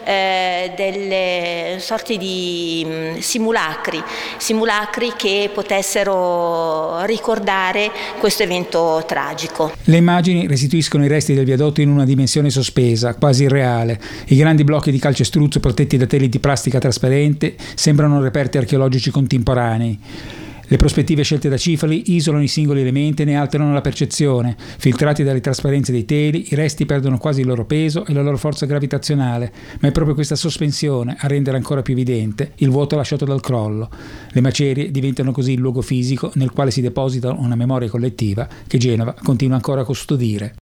delle sorti di simulacri che potessero ricordare questo evento tragico. Le immagini restituiscono i resti del viadotto in una dimensione sospesa, quasi irreale. I grandi blocchi di calcestruzzo protetti da teli di plastica trasparente sembrano reperti archeologici contemporanei. Le prospettive scelte da Cifali isolano i singoli elementi e ne alterano la percezione. Filtrati dalle trasparenze dei teli, i resti perdono quasi il loro peso e la loro forza gravitazionale, ma è proprio questa sospensione a rendere ancora più evidente il vuoto lasciato dal crollo. Le macerie diventano così il luogo fisico nel quale si deposita una memoria collettiva che Genova continua ancora a custodire.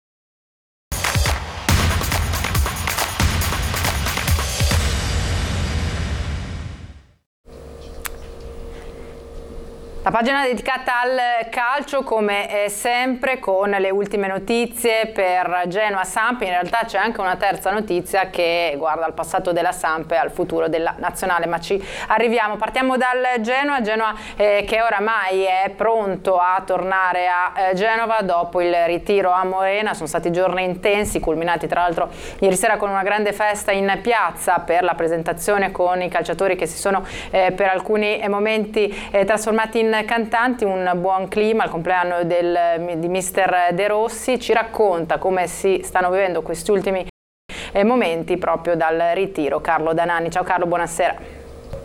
La pagina dedicata al calcio, come sempre, con le ultime notizie per Genoa Samp. In realtà c'è anche una terza notizia che guarda al passato della Samp e al futuro della nazionale, ma ci arriviamo. Partiamo dal Genoa che oramai è pronto a tornare a Genova dopo il ritiro a Moena. Sono stati giorni intensi, culminati tra l'altro ieri sera con una grande festa in piazza per la presentazione con i calciatori che si sono per alcuni momenti trasformati in cantanti. Un buon clima al compleanno di mister De Rossi. Ci racconta come si stanno vivendo questi ultimi momenti proprio dal ritiro Carlo Danani. Ciao Carlo, buonasera.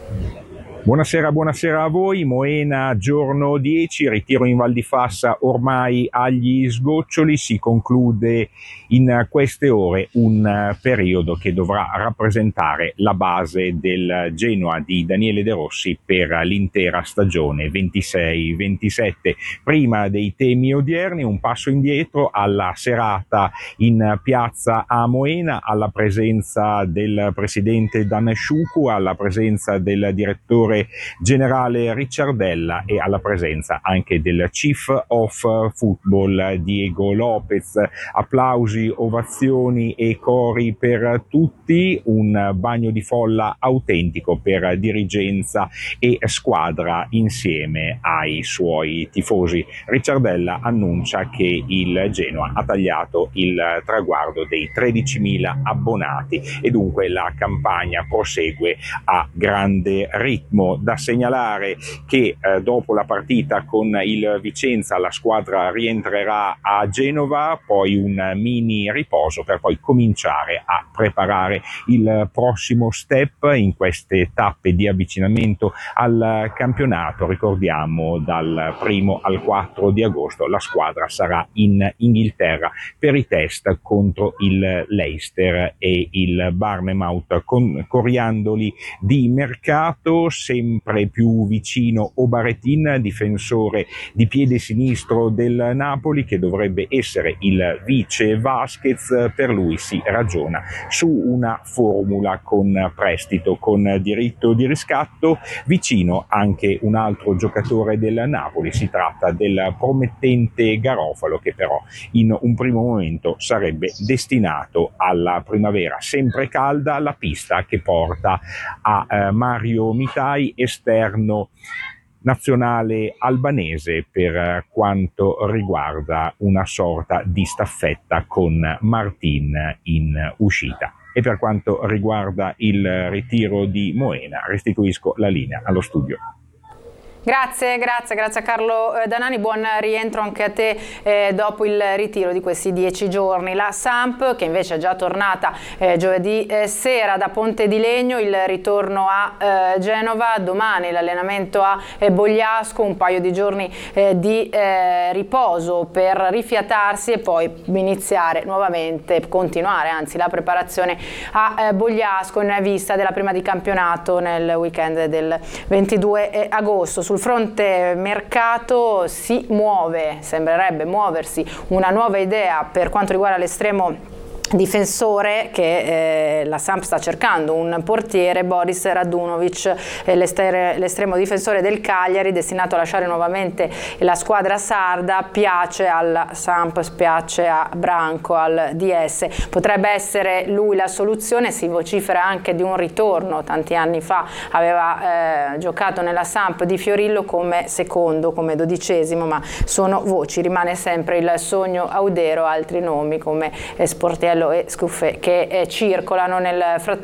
Buonasera a voi. Moena, giorno 10, ritiro in Val di Fassa ormai agli sgoccioli. Si conclude in queste ore un periodo che dovrà rappresentare la base del Genoa di Daniele De Rossi per l'intera stagione 26-27. Prima dei temi odierni, un passo indietro alla serata in piazza a Moena, alla presenza del presidente Dan Sciucu, alla presenza del direttore generale Ricciardella e alla presenza anche del Chief of Football Diego Lopez. Applausi, ovazioni e cori per tutti, un bagno di folla autentico per dirigenza e squadra insieme ai suoi tifosi. Ricciardella annuncia che il Genoa ha tagliato il traguardo dei 13.000 abbonati e dunque la campagna prosegue a grande ritmo. Da segnalare che dopo la partita con il Vicenza la squadra rientrerà a Genova, poi un mini riposo per poi cominciare a preparare il prossimo step in queste tappe di avvicinamento al campionato. Ricordiamo, dal 1 al 4 di agosto la squadra sarà in Inghilterra per i test contro il Leicester e il Bournemouth, coriandoli di mercato. Sempre più vicino Obaretin, difensore di piede sinistro del Napoli, che dovrebbe essere il vice Vasquez. Per lui si ragiona su una formula con prestito con diritto di riscatto. Vicino anche un altro giocatore del Napoli, si tratta del promettente Garofalo, che però in un primo momento sarebbe destinato alla primavera sempre calda, la pista che porta a Mario Mitai, esterno nazionale albanese, per quanto riguarda una sorta di staffetta con Martin in uscita. E per quanto riguarda il ritiro di Moena, restituisco la linea allo studio. Grazie a Carlo Danani, buon rientro anche a te dopo il ritiro di questi 10 giorni. La Samp, che invece è già tornata giovedì sera da Ponte di Legno, il ritorno a Genova, domani l'allenamento a Bogliasco, un paio di giorni di riposo per rifiatarsi e poi iniziare nuovamente, continuare anzi la preparazione a Bogliasco in vista della prima di campionato nel weekend del 22 agosto. Sul fronte mercato si muove, sembrerebbe muoversi una nuova idea per quanto riguarda l'estremo difensore che la Samp sta cercando, un portiere, Boris Radunovic, l'estremo difensore del Cagliari, destinato a lasciare nuovamente la squadra sarda. Piace alla Samp, piace a Branco, al DS. Potrebbe essere lui la soluzione. Si vocifera anche di un ritorno. Tanti anni fa aveva giocato nella Samp di Fiorillo come secondo, come 12°, ma sono voci, rimane sempre il sogno Audero. Altri nomi come Sportiello e Scuffè che circolano nel frattempo.